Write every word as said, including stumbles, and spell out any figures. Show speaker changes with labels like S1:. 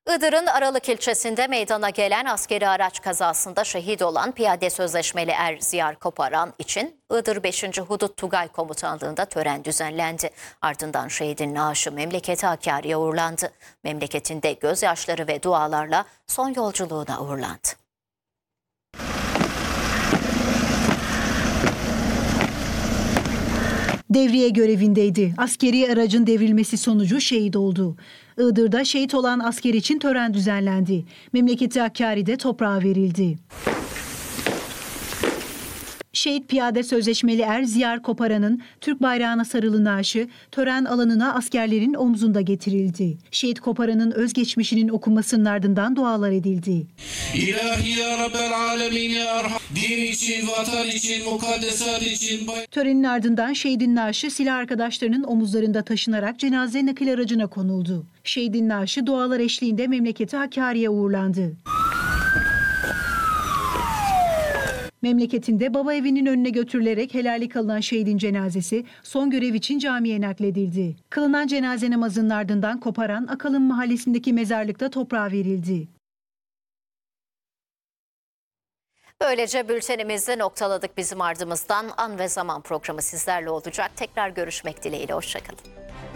S1: Iğdır'ın Aralık ilçesinde meydana gelen askeri araç kazasında şehit olan piyade sözleşmeli er Ziyar Koparan için Iğdır beşinci Hudut Tugay Komutanlığı'nda tören düzenlendi. Ardından şehidin naaşı memleketi Hakkari'ye uğurlandı. Memleketinde gözyaşları ve dualarla son yolculuğuna uğurlandı.
S2: Devriye görevindeydi. Askeri aracın devrilmesi sonucu şehit oldu. Iğdır'da şehit olan asker için tören düzenlendi. Memleketi Hakkari'de toprağa verildi. Şehit piyade sözleşmeli er Ziyar Koparan'ın Türk bayrağına sarılı naaşı tören alanına askerlerin omzunda getirildi. Şehit Koparan'ın özgeçmişinin okunmasının ardından dualar edildi.
S3: İlahi ya Rabbel Alemin ya Erham. Din için, vatan için, mukaddesat için.
S2: Törenin ardından şehidin naaşı silah arkadaşlarının omuzlarında taşınarak cenaze nakil aracına konuldu. Şehidin naaşı dualar eşliğinde memleketi Hakkari'ye uğurlandı. Memleketinde baba evinin önüne götürülerek helallik alınan şehidin cenazesi son görev için camiye nakledildi. Kılınan cenaze namazının ardından Koparan, Akalın mahallesindeki mezarlıkta toprağa verildi.
S1: Böylece bültenimizi noktaladık. Bizim ardımızdan An ve Zaman programı sizlerle olacak. Tekrar görüşmek dileğiyle. Hoşça kalın.